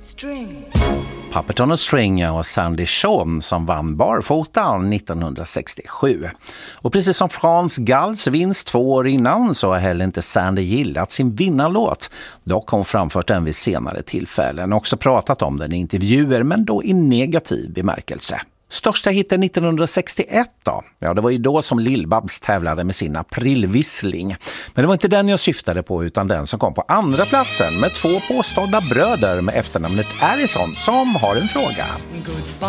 Puppet on a String och Sandy Shaw som vann barfota 1967. Och precis som Frans Gals vinst 2 år innan så har heller inte Sandy gillat sin vinnarlåt. Dock har hon framfört den vid senare tillfällen och också pratat om den i intervjuer, men då i negativ bemärkelse. Största hitten 1961 då? Ja, det var ju då som Lill-Babs tävlade med sin aprilvissling. Men det var inte den jag syftade på utan den som kom på andra platsen med 2 påstådda bröder med efternamnet Allison som har en fråga.